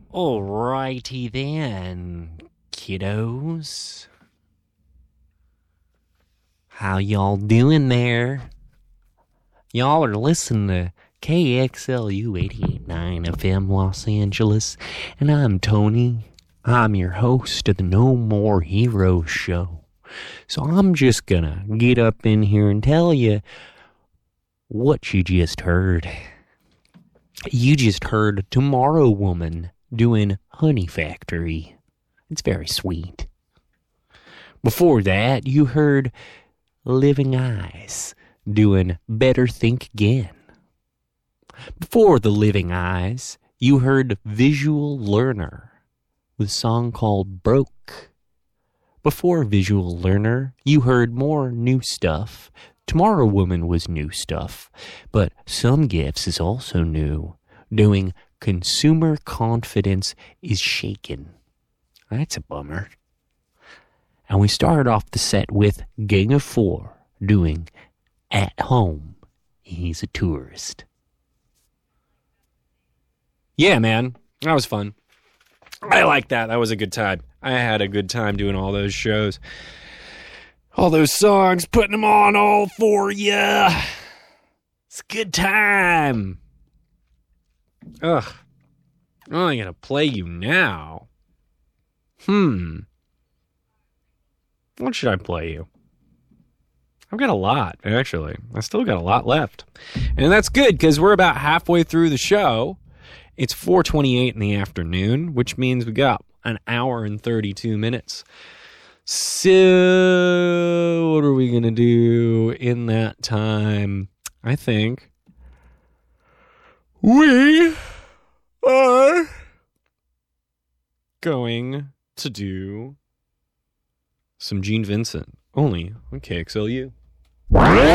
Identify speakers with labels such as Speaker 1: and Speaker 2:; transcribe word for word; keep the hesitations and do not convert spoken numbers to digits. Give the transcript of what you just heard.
Speaker 1: Alrighty then, kiddos. How y'all doing there? Y'all are listening to K X L U eighty-eight point nine F M Los Angeles, and I'm Tony. I'm your host of the No More Heroes show. So I'm just gonna get up in here and tell you what you just heard. You just heard Tomorrow Woman doing Honey Factory. It's very sweet. Before that, you heard Living Eyes doing Better Think Again. Before the Living Eyes, you heard Visual Learner with a song called Broke. Before Visual Learner, you heard more new stuff. Tomorrow Woman was new stuff, but Some Gifts is also new, doing Consumer Confidence is Shaken. That's a bummer. And we started off the set with Gang of Four doing At Home, He's a Tourist. Yeah, man, that was fun. I like that. That was a good time. I had a good time doing all those shows. All those songs, putting them on all for ya. It's a good time. Ugh. I'm only going to play you now. Hmm. What should I play you? I've got a lot, actually. I still got a lot left. And that's good, because we're about halfway through the show. It's four twenty-eight in the afternoon, which means we got an hour and thirty-two minutes. So, what are we going to do in that time? I think we are going to do some Gene Vincent, only on K X L U.